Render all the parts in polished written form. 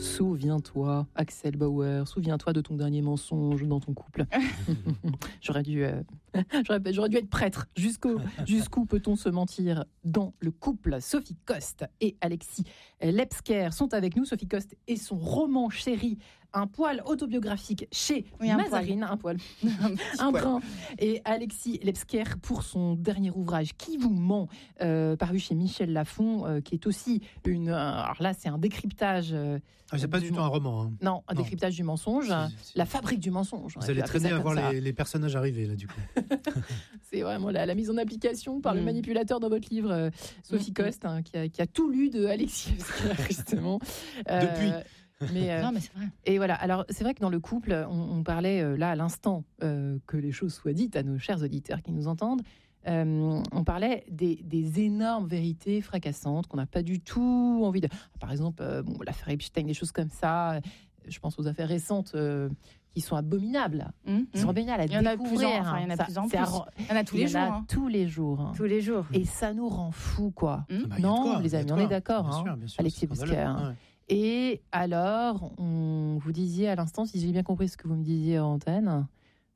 Souviens-toi, Axel Bauer, souviens-toi de ton dernier mensonge dans ton couple. J'aurais dû être prêtre. Jusqu'où peut-on se mentir dans le couple? Sophie Coste et Alexis Lepsker sont avec nous. Sophie Coste et son roman chéri, un poil autobiographique chez Mazarine, un poil, un brin. Et Alexis Lepsker pour son dernier ouvrage, Qui vous ment, paru chez Michel Lafon, qui est aussi alors là, c'est un décryptage. C'est pas du tout un roman. Hein. Non, un décryptage du mensonge, la fabrique du mensonge. Vous allez traîner à voir les personnages arriver, là, du coup. C'est vraiment la mise en application par le manipulateur dans votre livre, Sophie Coste, qui a tout lu de Alexis Lepsker, justement. Depuis. Non, mais c'est vrai. Et voilà. Alors, c'est vrai que dans le couple, on parlait là à l'instant, que les choses soient dites à nos chers auditeurs qui nous entendent. On parlait des énormes vérités fracassantes qu'on n'a pas du tout envie de. Par exemple, l'affaire Epstein, des choses comme ça. Je pense aux affaires récentes qui sont abominables. Ils sont abominables à découvrir. Il y en a plus en plus. Il y en a tous les jours. Tous les jours. Tous les jours. Et ça nous rend fous, quoi. Non, les amis, on est d'accord. Bien sûr, Alexis Lepsker. Ouais. Et alors, vous disiez à l'instant, si j'ai bien compris ce que vous me disiez en antenne,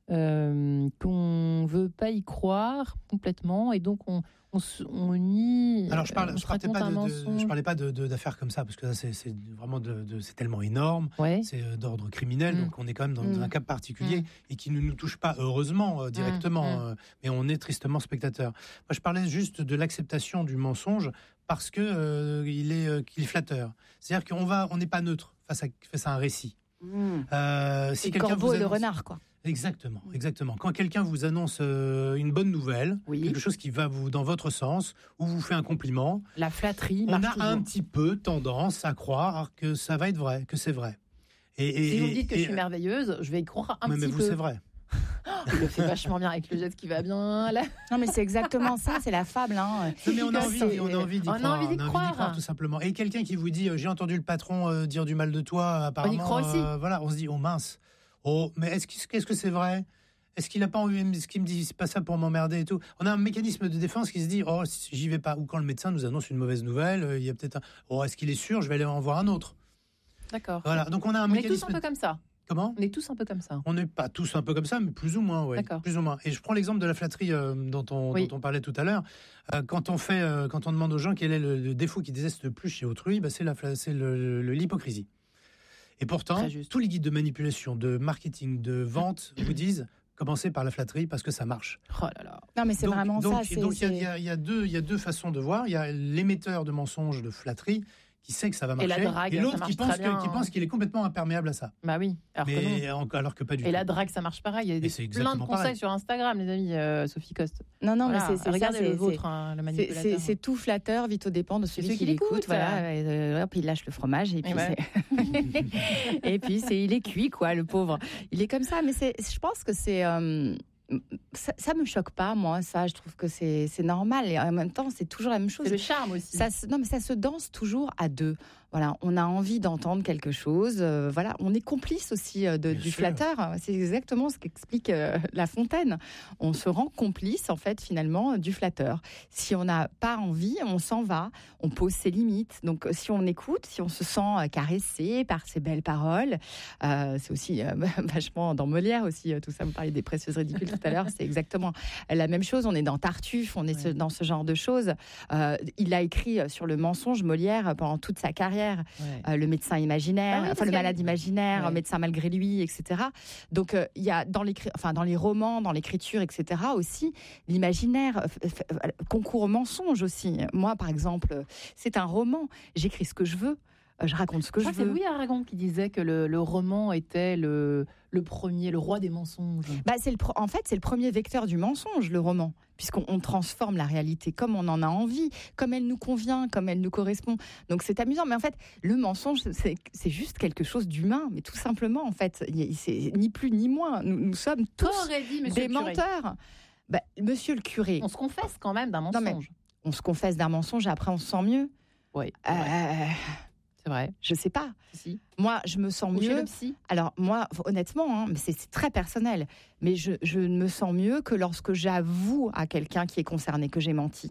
qu'on veut pas y croire complètement, et donc on nie. Alors je parlais pas d'affaires comme ça, parce que ça, c'est vraiment c'est tellement énorme, c'est d'ordre criminel, donc on est quand même dans un cas particulier et qui ne nous touche pas heureusement directement, mais on est tristement spectateur. Moi, je parlais juste de l'acceptation du mensonge parce que qu'il est flatteur. C'est-à-dire qu'on n'est pas neutre face à un récit. Si quelqu'un Corbeau et le renard, quoi. Exactement. Quand quelqu'un vous annonce une bonne nouvelle, quelque chose qui va dans votre sens, ou vous fait un compliment, la flatterie, on a un petit peu tendance à croire que ça va être vrai, que c'est vrai. Si vous me dites que je suis merveilleuse, je vais y croire un petit peu. Mais vous, c'est vrai. Il le fait vachement bien avec le geste qui va bien là. Non, mais c'est exactement ça, c'est la fable. Hein. Mais on a envie d'y croire, tout simplement. Et quelqu'un qui vous dit j'ai entendu le patron dire du mal de toi, apparemment. On y croit aussi. Voilà, on se dit mince. Mais qu'est-ce que c'est vrai? Est-ce qu'il n'a pas envie, ce qu'il me dit, c'est pas ça pour m'emmerder et tout? On a un mécanisme de défense qui se dit j'y vais pas. Ou quand le médecin nous annonce une mauvaise nouvelle, il y a peut-être est-ce qu'il est sûr? Je vais aller en voir un autre. D'accord. Voilà, donc on a un mécanisme. On est tous un peu comme ça. Comment? On est tous un peu comme ça. On n'est pas tous un peu comme ça, mais plus ou moins, oui. D'accord. Plus ou moins. Et je prends l'exemple de la flatterie dont on parlait tout à l'heure. Quand on demande aux gens quel est le défaut qu'ils détestent le plus chez autrui, c'est l'hypocrisie. Et pourtant, tous les guides de manipulation, de marketing, de vente vous disent commencez par la flatterie parce que ça marche. Oh là là. Non, mais c'est vraiment ça. Donc il y a deux façons de voir. Il y a l'émetteur de mensonges, de flatterie, qui sait que ça va marcher, et la drague, et l'autre qui pense qu'il est complètement imperméable à ça. Bah oui, alors que pas du tout. Et la drague, ça marche pareil. Il y a plein de conseils sur Instagram, les amis, Sophie Coste. Non, mais c'est regardez le vôtre, le manipulateur. C'est tout flatteur, vite au dépend de celui qui l'écoute. Voilà, puis il lâche le fromage et puis et puis il est cuit, quoi, le pauvre. Il est comme ça, mais je pense que c'est ça me choque pas, moi, ça. Je trouve que c'est normal. Et en même temps, c'est toujours la même chose. C'est le charme aussi. Non, mais ça se danse toujours à deux. Voilà, on a envie d'entendre quelque chose. Voilà, on est complice aussi du flatteur. C'est exactement ce qu'explique La Fontaine. On se rend complice, en fait, finalement, du flatteur. Si on n'a pas envie, on s'en va. On pose ses limites. Donc, si on écoute, si on se sent caressé par ces belles paroles, c'est aussi vachement dans Molière aussi, tout ça. Vous parliez des précieuses ridicules tout à l'heure. C'est exactement la même chose. On est dans Tartuffe, on est dans ce genre de choses. Il a écrit sur le mensonge, Molière, pendant toute sa carrière. Le médecin imaginaire, le malade imaginaire, médecin malgré lui, etc. Donc il y a dans les romans, dans l'écriture, etc. aussi l'imaginaire concourt au mensonge aussi. Moi, par exemple, c'est un roman. J'écris ce que je veux. Je raconte ce que je veux. C'est Louis Aragon qui disait que le roman était le premier, le roi des mensonges. En fait, c'est le premier vecteur du mensonge, le roman, puisqu'on transforme la réalité comme on en a envie, comme elle nous convient, comme elle nous correspond. Donc c'est amusant, mais en fait, le mensonge, c'est juste quelque chose d'humain, mais tout simplement, en fait, c'est ni plus ni moins. Nous sommes tous des menteurs. Monsieur le curé. On se confesse quand même d'un mensonge. On se confesse d'un mensonge et après on se sent mieux. Oui. C'est vrai. Je sais pas. Si. Moi, je me sens mieux. Le psy. Alors, moi, honnêtement, mais c'est très personnel. Mais je me sens mieux que lorsque j'avoue à quelqu'un qui est concerné que j'ai menti.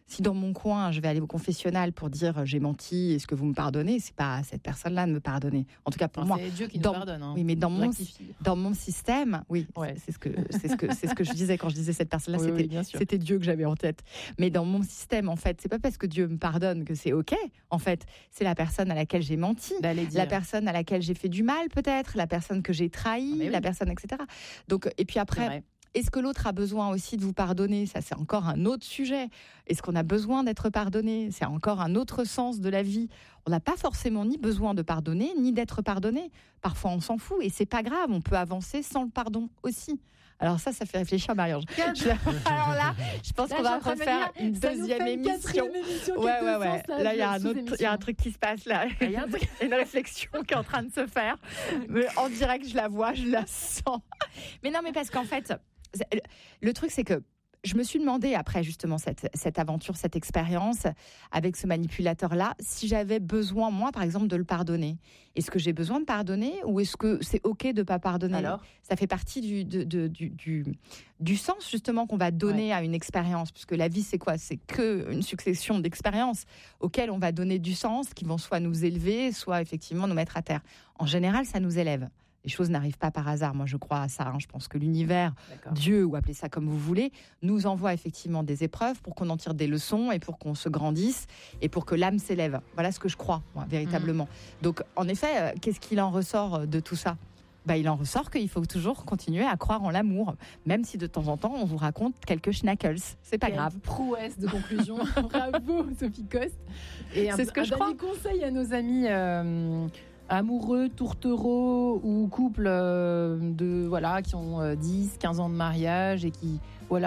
Si dans mon coin, je vais aller au confessionnal pour dire j'ai menti, est-ce que vous me pardonnez, c'est pas à cette personne-là de me pardonner. En tout cas pour moi. C'est Dieu qui nous pardonne. Oui, mais dans mon système, oui, c'est ce que je disais quand je disais cette personne-là, c'était Dieu que j'avais en tête. Mais dans mon système, en fait, c'est pas parce que Dieu me pardonne que c'est ok. En fait, c'est la personne à laquelle j'ai menti, la personne à laquelle j'ai fait du mal, peut-être, la personne que j'ai trahi, la personne, etc. Donc, et puis après. Est-ce que l'autre a besoin aussi de vous pardonner ? Ça, c'est encore un autre sujet. Est-ce qu'on a besoin d'être pardonné ? C'est encore un autre sens de la vie. On n'a pas forcément ni besoin de pardonner, ni d'être pardonné. Parfois, on s'en fout et c'est pas grave. On peut avancer sans le pardon aussi. Alors ça fait réfléchir Marie-Ange. Alors là, je pense qu'on va refaire une deuxième émission. Ouais. Là, il y a un truc qui se passe là. Il y a une réflexion qui est en train de se faire. Mais en direct, je la vois, je la sens. Mais non, mais parce qu'en fait, le truc, c'est que je me suis demandé, après justement cette aventure, cette expérience avec ce manipulateur-là, si j'avais besoin, moi, par exemple, de le pardonner. Est-ce que j'ai besoin de pardonner ou est-ce que c'est OK de ne pas pardonner ? Alors, ça fait partie du sens, justement, qu'on va donner à une expérience. Puisque la vie, c'est quoi ? C'est qu'une succession d'expériences auxquelles on va donner du sens, qui vont soit nous élever, soit effectivement nous mettre à terre. En général, ça nous élève. Les choses n'arrivent pas par hasard, moi je crois à ça. Je pense que l'univers, Dieu, ou appelez ça comme vous voulez, nous envoie effectivement des épreuves pour qu'on en tire des leçons et pour qu'on se grandisse et pour que l'âme s'élève. Voilà ce que je crois, moi, véritablement. Donc en effet, qu'est-ce qu'il en ressort de tout ça ? Il en ressort qu'il faut toujours continuer à croire en l'amour, même si de temps en temps on vous raconte quelques schnackels. C'est pas grave. Prouesse de conclusion. Bravo Sophie Coste. Et c'est ce que je crois. Un conseil à nos amis amoureux, tourtereaux ou couples qui ont 10, 15 ans de mariage et qui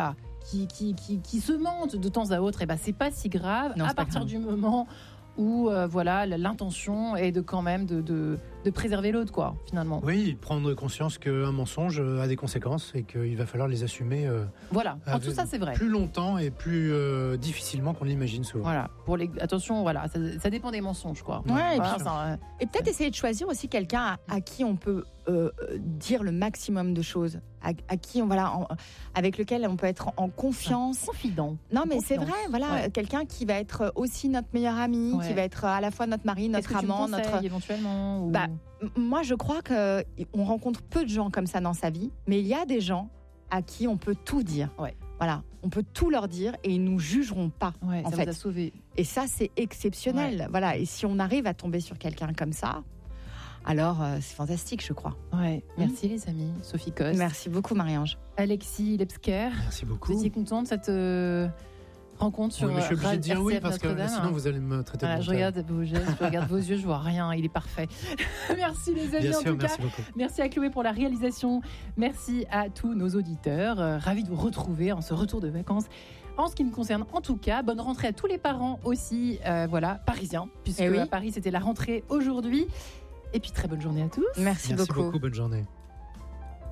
se mentent de temps à autre, et c'est pas si grave. Non, à partir du moment où l'intention est de quand même de préserver l'autre, quoi, finalement. Oui, prendre conscience qu'un mensonge a des conséquences et qu'il va falloir les assumer. Tout ça, c'est vrai. Plus longtemps et plus difficilement qu'on l'imagine souvent. Voilà. Attention, ça dépend des mensonges, quoi. Ouais, et peut-être essayer de choisir aussi quelqu'un à qui on peut dire le maximum de choses, à qui avec lequel on peut être en confiance. Confident. Non, mais c'est vrai, quelqu'un qui va être aussi notre meilleur ami, qui va être à la fois notre mari, notre amant, éventuellement ou... Moi, je crois qu'on rencontre peu de gens comme ça dans sa vie, mais il y a des gens à qui on peut tout dire. Voilà, on peut tout leur dire et ils nous jugeront pas. Ça vous a sauvé. Et ça, c'est exceptionnel. Voilà, et si on arrive à tomber sur quelqu'un comme ça, alors c'est fantastique, je crois. Merci les amis. Sophie Coste. Merci beaucoup Marie-Ange. Alexis Lepsker. Merci beaucoup. Vous étiez contente de cette rencontre sur mais je suis obligée de dire oui parce que Notre-Dame, sinon vous allez me traiter de menteur. Je regarde vos yeux, je vois rien, il est parfait. Merci les amis. Bien en sûr, tout cas. Beaucoup. Merci à Chloé pour la réalisation. Merci à tous nos auditeurs. Ravis de vous retrouver en ce retour de vacances. En ce qui me concerne, en tout cas, bonne rentrée à tous les parents aussi, parisiens, puisque à Paris c'était la rentrée aujourd'hui. Et puis très bonne journée à tous. Merci beaucoup. Bonne journée.